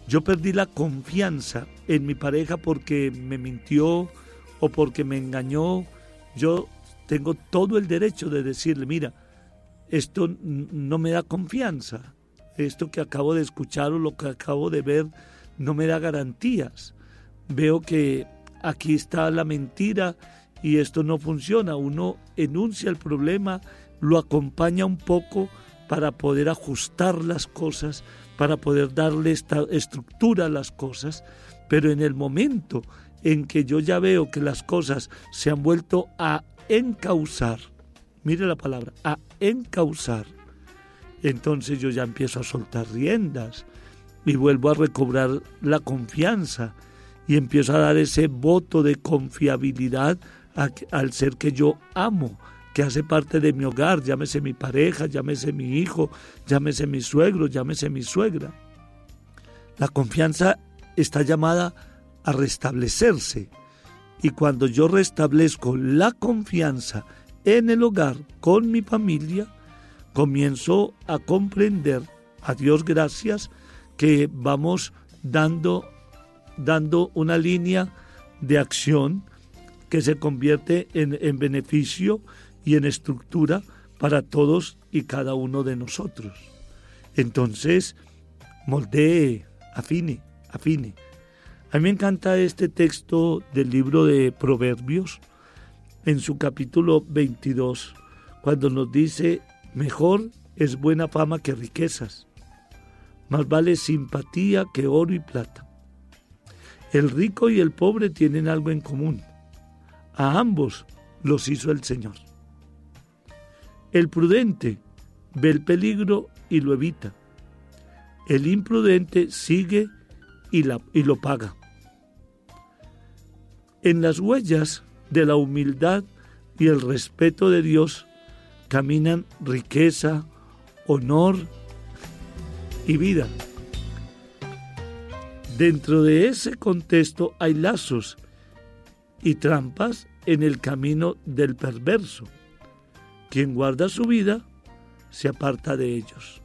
Yo perdí la confianza en mi pareja porque me mintió o porque me engañó. Yo tengo todo el derecho de decirle, mira, esto no me da confianza. Esto que acabo de escuchar o lo que acabo de ver no me da garantías. Veo que aquí está la mentira y esto no funciona. Uno enuncia el problema, lo acompaña un poco para poder ajustar las cosas, para poder darle esta estructura a las cosas, pero en el momento en que yo ya veo que las cosas se han vuelto a encauzar, mire la palabra, a encauzar, entonces yo ya empiezo a soltar riendas y vuelvo a recobrar la confianza y empiezo a dar ese voto de confiabilidad al ser que yo amo, que hace parte de mi hogar, llámese mi pareja, llámese mi hijo, llámese mi suegro, llámese mi suegra. La confianza está llamada a restablecerse, y cuando yo restablezco la confianza en el hogar con mi familia, comienzo a comprender, a Dios gracias, que vamos dando una línea de acción que se convierte en beneficio y en estructura para todos y cada uno de nosotros. Entonces, moldee, afine. A mí me encanta este texto del libro de Proverbios, en su capítulo 22, cuando nos dice, mejor es buena fama que riquezas, más vale simpatía que oro y plata. El rico y el pobre tienen algo en común, a ambos los hizo el Señor. El prudente ve el peligro y lo evita. El imprudente sigue y lo paga. En las huellas de la humildad y el respeto de Dios caminan riqueza, honor y vida. Dentro de ese contexto hay lazos y trampas en el camino del perverso. Quien guarda su vida se aparta de ellos.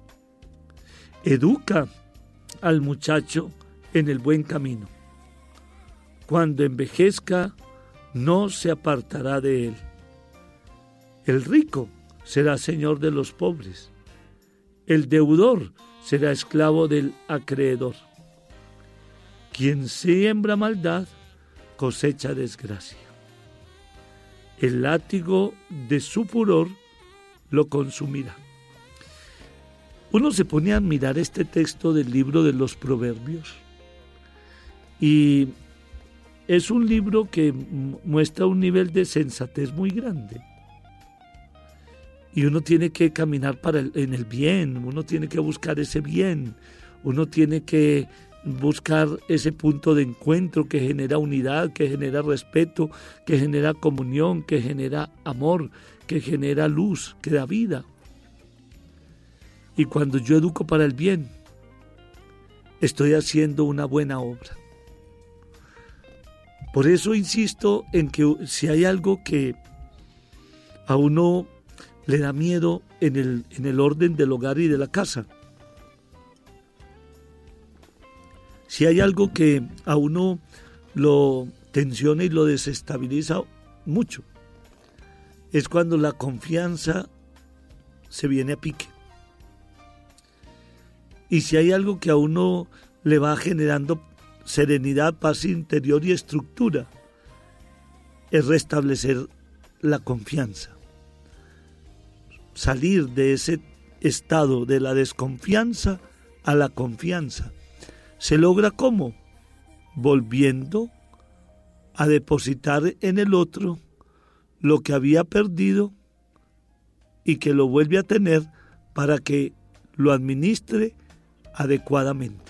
Educa al muchacho en el buen camino. Cuando envejezca, no se apartará de él. El rico será señor de los pobres. El deudor será esclavo del acreedor. Quien siembra maldad, cosecha desgracia. El látigo de su furor lo consumirá. Uno se pone a mirar este texto del libro de los Proverbios y es un libro que muestra un nivel de sensatez muy grande. Y uno tiene que caminar en el bien, uno tiene que buscar ese bien, uno tiene que buscar ese punto de encuentro que genera unidad, que genera respeto, que genera comunión, que genera amor, que genera luz, que da vida. Y cuando yo educo para el bien, estoy haciendo una buena obra. Por eso insisto en que si hay algo que a uno le da miedo en el orden del hogar y de la casa, si hay algo que a uno lo tensiona y lo desestabiliza mucho, es cuando la confianza se viene a pique. Y si hay algo que a uno le va generando serenidad, paz interior y estructura, es restablecer la confianza. Salir de ese estado de la desconfianza a la confianza. ¿Se logra cómo? Volviendo a depositar en el otro lo que había perdido y que lo vuelve a tener para que lo administre adecuadamente.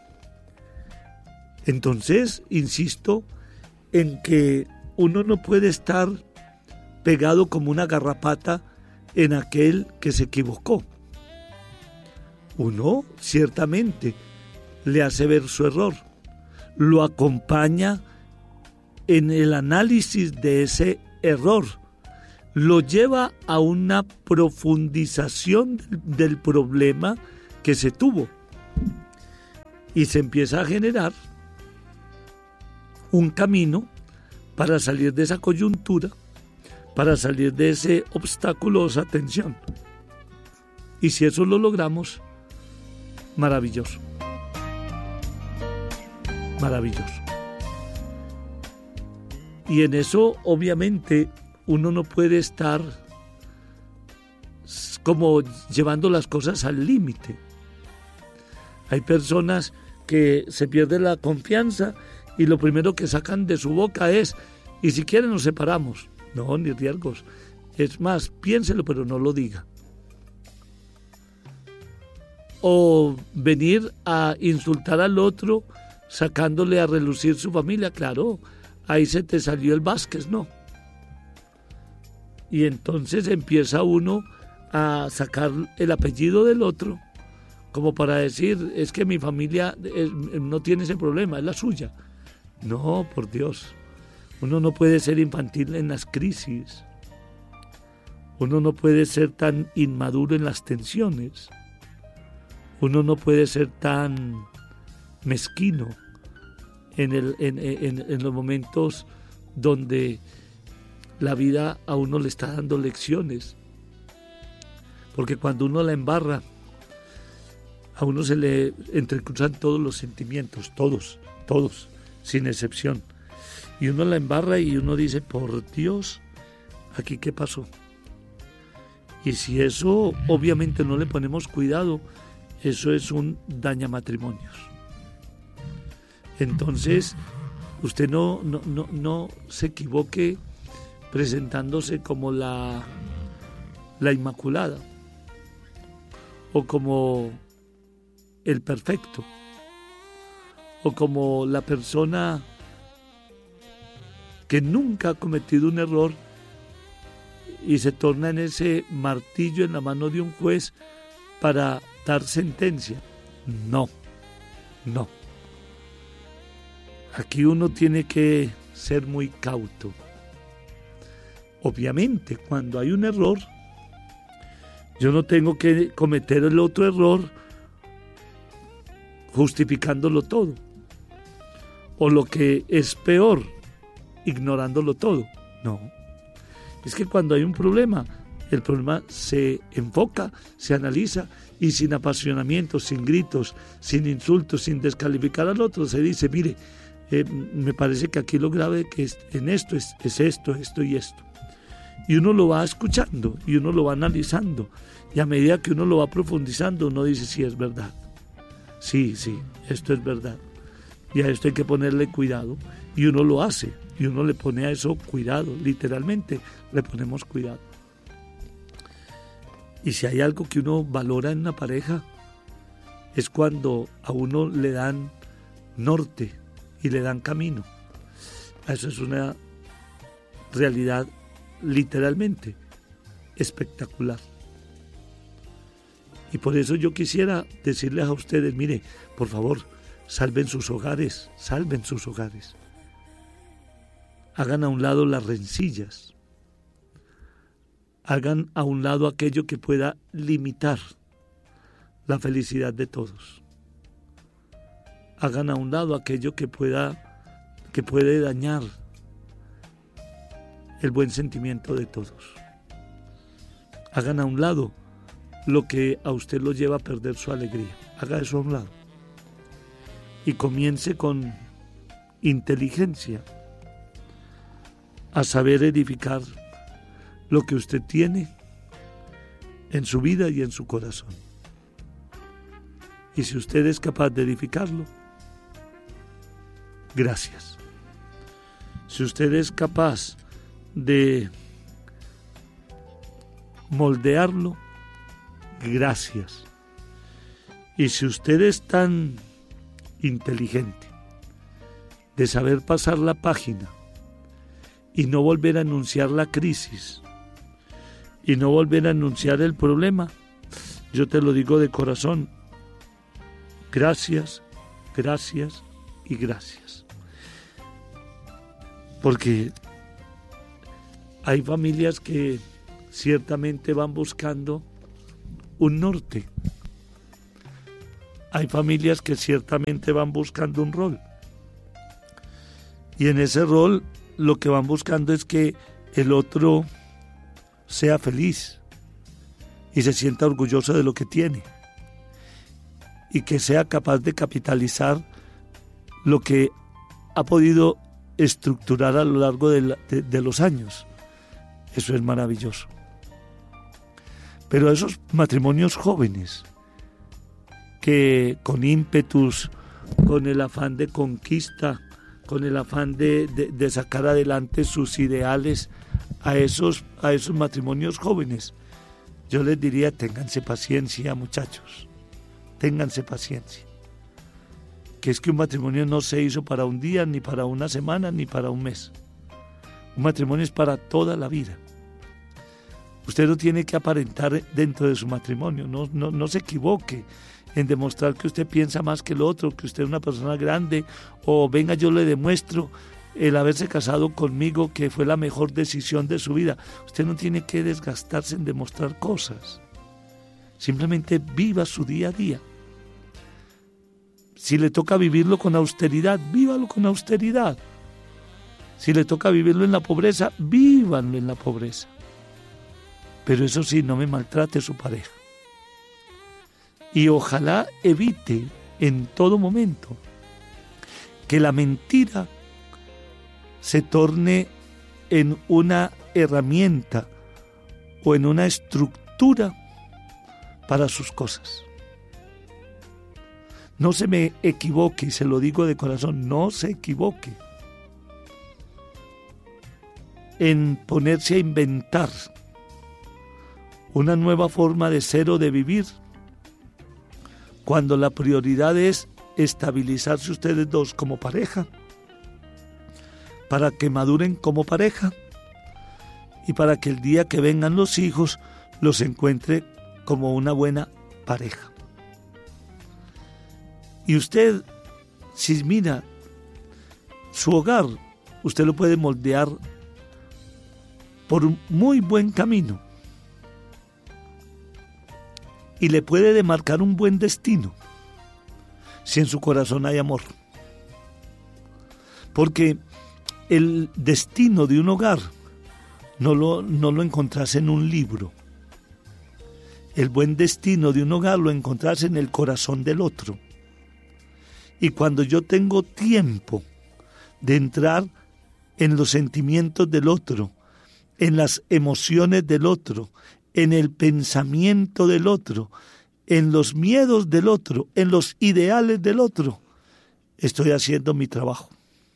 Entonces, insisto en que uno no puede estar pegado como una garrapata en aquel que se equivocó. Uno, ciertamente, le hace ver su error, lo acompaña en el análisis de ese error, lo lleva a una profundización del problema que se tuvo. y se empieza a generar un camino para salir de esa coyuntura, para salir de ese obstáculo o esa tensión. Y si eso lo logramos, maravilloso. Maravilloso. Y en eso, obviamente, uno no puede estar como llevando las cosas al límite. Hay personas que se pierden la confianza y lo primero que sacan de su boca es: y si quieren nos separamos. No, ni riesgos. Es más, piénselo, pero no lo diga. O venir a insultar al otro sacándole a relucir su familia. Claro, ahí se te salió el Vázquez, ¿no? Y entonces empieza uno a sacar el apellido del otro como para decir: es que mi familia no tiene ese problema, es la suya. No, por Dios. Uno no puede ser infantil en las crisis. Uno no puede ser tan inmaduro en las tensiones. Uno no puede ser tan mezquino en los momentos donde la vida a uno le está dando lecciones. Porque cuando uno la embarra, a uno se le entrecruzan todos los sentimientos, todos, sin excepción. Y uno la embarra y uno dice: por Dios, ¿aquí qué pasó? Y si eso obviamente no le ponemos cuidado, eso es un dañamatrimonios. Entonces, usted no se equivoque presentándose como la Inmaculada o como el perfecto o como la persona que nunca ha cometido un error y se torna en ese martillo en la mano de un juez para dar sentencia. No. Aquí uno tiene que ser muy cauto. Obviamente, cuando hay un error, yo no tengo que cometer el otro error justificándolo todo. O lo que es peor, ignorándolo todo. No. Es que cuando hay un problema, el problema se enfoca, se analiza y sin apasionamientos, sin gritos, sin insultos, sin descalificar al otro, se dice: mire, me parece que aquí lo grave que es en esto es esto y esto. Y uno lo va escuchando y uno lo va analizando. Y a medida que uno lo va profundizando, uno dice: sí, es verdad. Sí, esto es verdad. Y a esto hay que ponerle cuidado. Y uno lo hace. Y uno le pone a eso cuidado. Literalmente le ponemos cuidado. Y si hay algo que uno valora en una pareja, es cuando a uno le dan norte y le dan camino. Eso es una realidad literalmente espectacular. Y por eso yo quisiera decirles a ustedes: mire, por favor, salven sus hogares. Hagan a un lado las rencillas. Hagan a un lado aquello que pueda limitar la felicidad de todos. Hagan a un lado aquello que puede dañar el buen sentimiento de todos. Hagan a un lado lo que a usted lo lleva a perder su alegría. Haga eso a un lado. Y comience con inteligencia a saber edificar lo que usted tiene en su vida y en su corazón. Y si usted es capaz de edificarlo, gracias. Si usted es capaz de moldearlo, gracias. Y si usted es tan inteligente de saber pasar la página y no volver a anunciar la crisis y no volver a anunciar el problema, yo te lo digo de corazón: gracias, gracias y gracias. Porque hay familias que ciertamente van buscando un norte. hay familias que ciertamente van buscando un rol. Y en ese rol lo que van buscando es que el otro sea feliz y se sienta orgulloso de lo que tiene. Y que sea capaz de capitalizar lo que ha podido estructurar a lo largo de los años. Eso es maravilloso. Pero esos matrimonios jóvenes que con ímpetus, con el afán de conquista, con el afán de sacar adelante sus ideales, a esos matrimonios jóvenes, yo les diría, ténganse paciencia, muchachos, ténganse paciencia. Que es que un matrimonio no se hizo para un día, ni para una semana, ni para un mes. Un matrimonio es para toda la vida. Usted no tiene que aparentar dentro de su matrimonio, no se equivoque en demostrar que usted piensa más que el otro, que usted es una persona grande, o venga yo le demuestro el haberse casado conmigo que fue la mejor decisión de su vida. Usted no tiene que desgastarse en demostrar cosas. Simplemente viva su día a día. Si le toca vivirlo con austeridad, vívalo con austeridad. Si le toca vivirlo en la pobreza, vívanlo en la pobreza. Pero eso sí, no me maltrate su pareja. Y ojalá evite en todo momento que la mentira se torne en una herramienta o en una estructura para sus cosas. No se me equivoque, y se lo digo de corazón, no se equivoque en ponerse a inventar una nueva forma de ser o de vivir, cuando la prioridad es estabilizarse ustedes dos como pareja, para que maduren como pareja y para que el día que vengan los hijos los encuentre como una buena pareja. Y usted, si mira su hogar, usted lo puede moldear por un muy buen camino y le puede demarcar un buen destino si en su corazón hay amor. Porque el destino de un hogar no lo encontrás en un libro. El buen destino de un hogar lo encontrás en el corazón del otro. Y cuando yo tengo tiempo de entrar en los sentimientos del otro, en las emociones del otro, en el pensamiento del otro, en los miedos del otro, en los ideales del otro, estoy haciendo mi trabajo.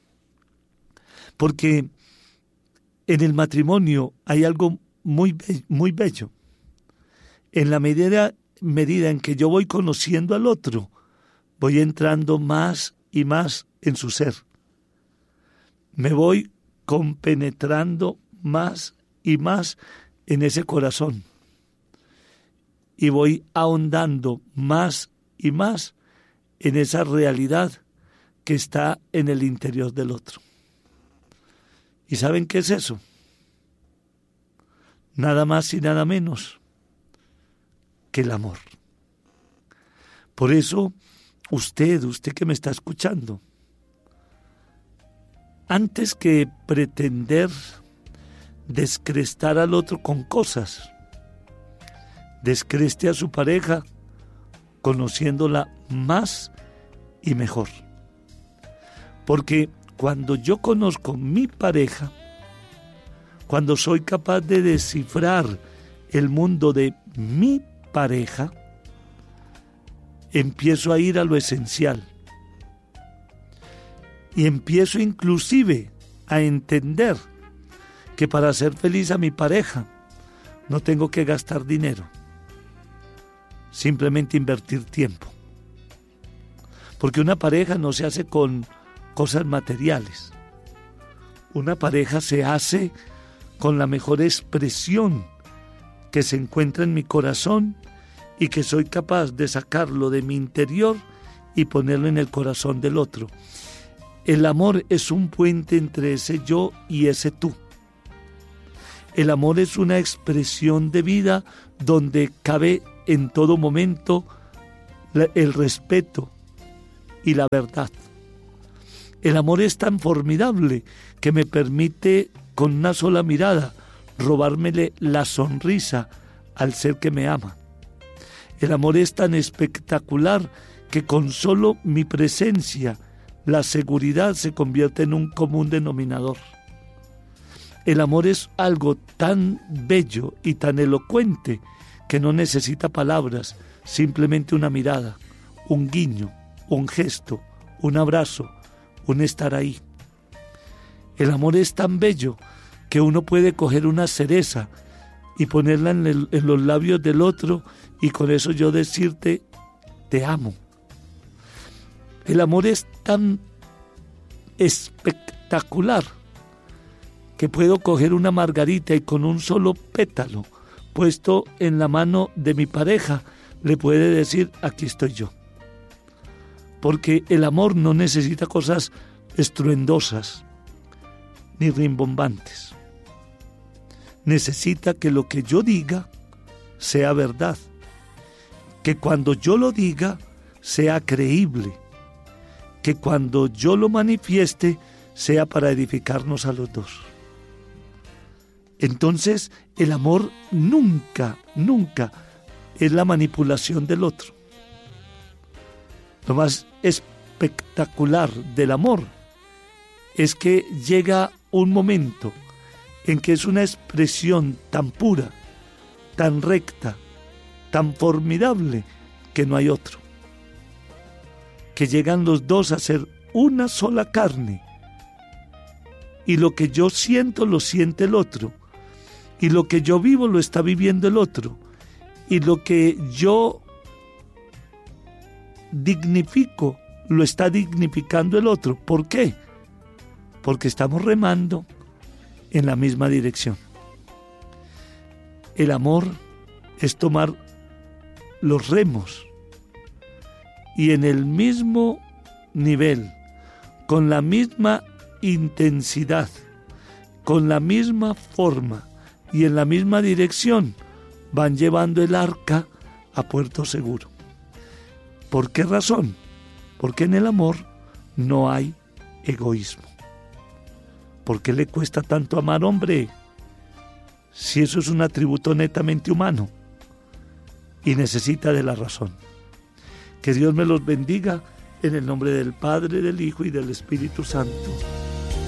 Porque en el matrimonio hay algo muy bello. En la medida en que yo voy conociendo al otro, voy entrando más y más en su ser. Me voy compenetrando más y más en ese corazón. Y voy ahondando más y más en esa realidad que está en el interior del otro. ¿Y saben qué es eso? Nada más y nada menos que el amor. Por eso, usted que me está escuchando, antes que pretender descrestar al otro con cosas, descreste a su pareja conociéndola más y mejor. Porque cuando yo conozco mi pareja, cuando soy capaz de descifrar el mundo de mi pareja, empiezo a ir a lo esencial. Y empiezo inclusive a entender que para hacer feliz a mi pareja no tengo que gastar dinero, simplemente invertir tiempo. Porque una pareja no se hace con cosas materiales. Una pareja se hace con la mejor expresión que se encuentra en mi corazón y que soy capaz de sacarlo de mi interior y ponerlo en el corazón del otro. El amor es un puente entre ese yo y ese tú. El amor es una expresión de vida donde cabe en todo momento el respeto y la verdad. El amor es tan formidable que me permite con una sola mirada robármele la sonrisa al ser que me ama. El amor es tan espectacular que con solo mi presencia la seguridad se convierte en un común denominador. El amor es algo tan bello y tan elocuente que no necesita palabras, simplemente una mirada, un guiño, un gesto, un abrazo, un estar ahí. El amor es tan bello que uno puede coger una cereza y ponerla en los labios del otro y con eso yo decirte, te amo. El amor es tan espectacular que puedo coger una margarita y con un solo pétalo puesto en la mano de mi pareja le puede decir, aquí estoy yo. Porque el amor no necesita cosas estruendosas ni rimbombantes. Necesita que lo que yo diga sea verdad, que cuando yo lo diga sea creíble, que cuando yo lo manifieste sea para edificarnos a los dos. Entonces el amor nunca es la manipulación del otro. Lo más espectacular del amor es que llega un momento en que es una expresión tan pura, tan recta, tan formidable, que no hay otro. Que llegan los dos a ser una sola carne. Y lo que yo siento lo siente el otro. Y lo que yo vivo lo está viviendo el otro. Y lo que yo dignifico lo está dignificando el otro. ¿Por qué? Porque estamos remando en la misma dirección. El amor es tomar los remos y en el mismo nivel, con la misma intensidad, con la misma forma y en la misma dirección, van llevando el arca a puerto seguro. ¿Por qué razón? Porque en el amor no hay egoísmo. ¿Por qué le cuesta tanto amar, hombre? Si eso es un atributo netamente humano y necesita de la razón. Que Dios me los bendiga en el nombre del Padre, del Hijo y del Espíritu Santo.